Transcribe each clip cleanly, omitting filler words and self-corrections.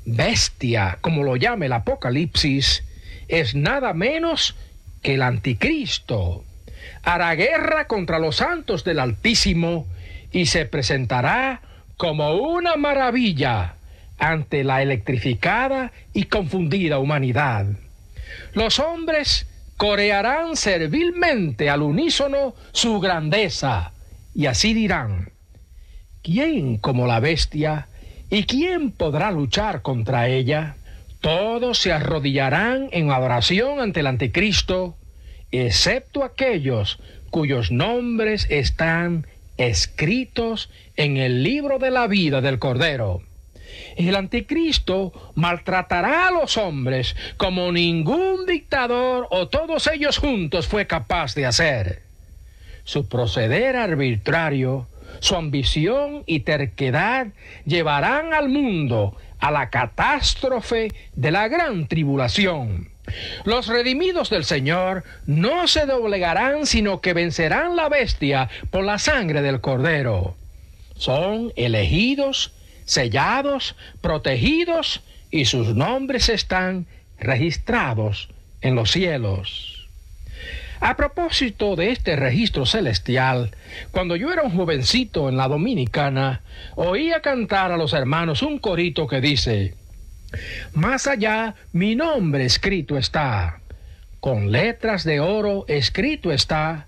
bestia, como lo llama el Apocalipsis, es nada menos que el Anticristo. Hará guerra contra los santos del Altísimo y se presentará como una maravilla ante la electrificada y confundida humanidad. Los hombres corearán servilmente al unísono su grandeza, y así dirán: ¿quién como la bestia? ¿Y quién podrá luchar contra ella? Todos se arrodillarán en adoración ante el Anticristo, excepto aquellos cuyos nombres están escritos en el libro de la vida del Cordero. El Anticristo maltratará a los hombres como ningún dictador o todos ellos juntos fue capaz de hacer. Su proceder arbitrario, su ambición y terquedad llevarán al mundo a la catástrofe de la gran tribulación. Los redimidos del Señor no se doblegarán, sino que vencerán la bestia por la sangre del Cordero. Son elegidos, sellados, protegidos, y sus nombres están registrados en los cielos. A propósito de este registro celestial, cuando yo era un jovencito en la Dominicana, oía cantar a los hermanos un corito que dice: más allá mi nombre escrito está, con letras de oro escrito está,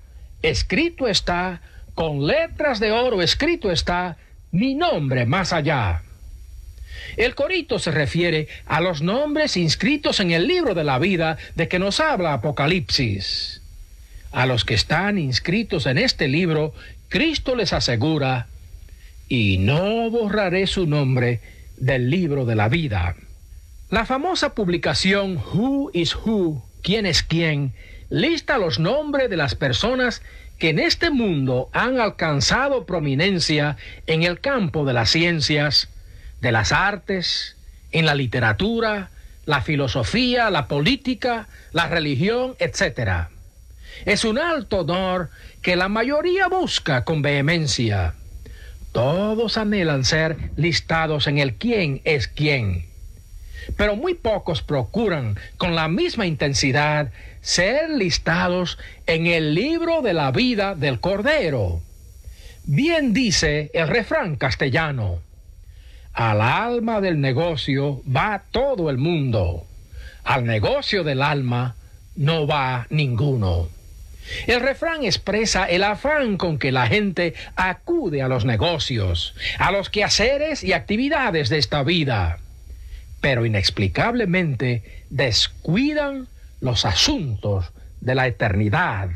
con letras de oro escrito está, mi nombre más allá. El corito se refiere a los nombres inscritos en el libro de la vida de que nos habla Apocalipsis. A los que están inscritos en este libro, Cristo les asegura: y no borraré su nombre del libro de la vida. La famosa publicación Who is Who, ¿quién es quién?, lista los nombres de las personas que en este mundo han alcanzado prominencia en el campo de las ciencias, de las artes, en la literatura, la filosofía, la política, la religión, etc. Es un alto honor que la mayoría busca con vehemencia. Todos anhelan ser listados en el quién es quién, pero muy pocos procuran con la misma intensidad ser listados en el libro de la vida del Cordero. Bien dice el refrán castellano: al alma del negocio va todo el mundo, al negocio del alma no va ninguno. El refrán expresa el afán con que la gente acude a los negocios, a los quehaceres y actividades de esta vida, pero inexplicablemente descuidan los asuntos de la eternidad.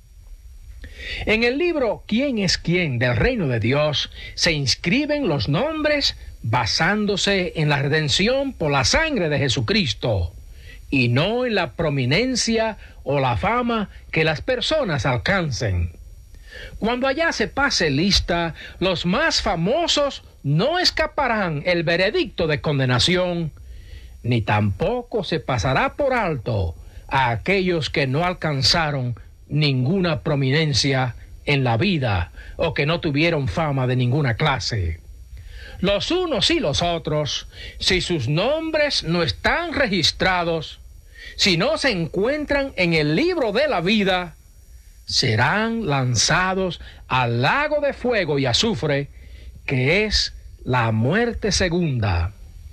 En el libro ¿Quién es quién? Del reino de Dios se inscriben los nombres basándose en la redención por la sangre de Jesucristo, y no en la prominencia o la fama que las personas alcancen. Cuando allá se pase lista, los más famosos no escaparán el veredicto de condenación, ni tampoco se pasará por alto a aquellos que no alcanzaron ninguna prominencia en la vida o que no tuvieron fama de ninguna clase. Los unos y los otros, si sus nombres no están registrados, si no se encuentran en el libro de la vida, serán lanzados al lago de fuego y azufre, que es la muerte segunda.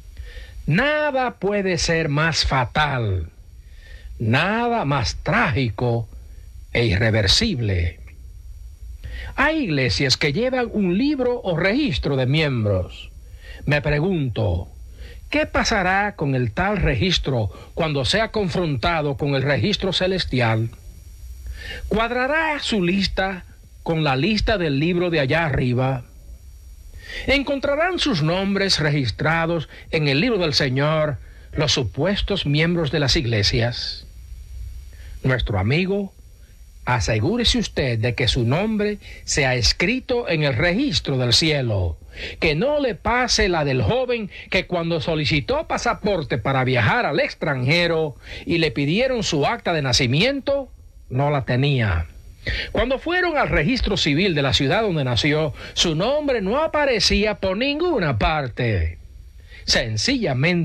Nada puede ser más fatal, nada más trágico e irreversible. Hay iglesias que llevan un libro o registro de miembros. Me pregunto, ¿qué pasará con el tal registro cuando sea confrontado con el registro celestial? ¿Cuadrará su lista con la lista del libro de allá arriba? ¿Encontrarán sus nombres registrados en el libro del Señor los supuestos miembros de las iglesias? Nuestro amigo, asegúrese usted de que su nombre sea escrito en el registro del cielo, que no le pase la del joven que cuando solicitó pasaporte para viajar al extranjero y le pidieron su acta de nacimiento, no la tenía. Cuando fueron al registro civil de la ciudad donde nació, su nombre no aparecía por ninguna parte. Sencillamente